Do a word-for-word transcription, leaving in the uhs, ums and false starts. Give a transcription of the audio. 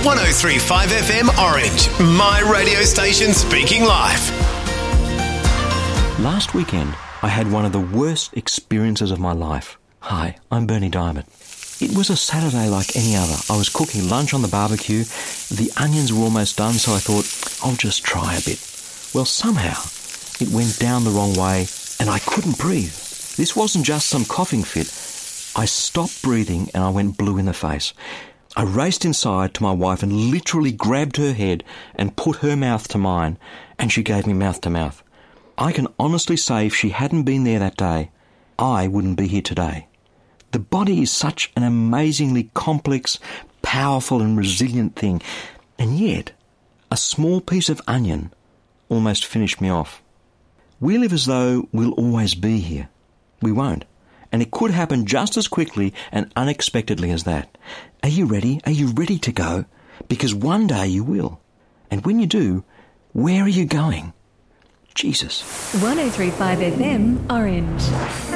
one oh three point five F M Orange, my radio station speaking life. Last weekend, I had one of the worst experiences of my life. Hi, I'm Bernie Diamond. It was a Saturday like any other. I was cooking lunch on the barbecue. The onions were almost done, so I thought, I'll just try a bit. Well, somehow, it went down the wrong way and I couldn't breathe. This wasn't just some coughing fit. I stopped breathing and I went blue in the face. I raced inside to my wife and literally grabbed her head and put her mouth to mine, and she gave me mouth to mouth. I can honestly say if she hadn't been there that day, I wouldn't be here today. The body is such an amazingly complex, powerful and resilient thing, and yet a small piece of onion almost finished me off. We live as though we'll always be here. We won't. And it could happen just as quickly and unexpectedly as that. Are you ready? Are you ready to go? Because one day you will. And when you do, where are you going? Jesus. one oh three point five F M Orange.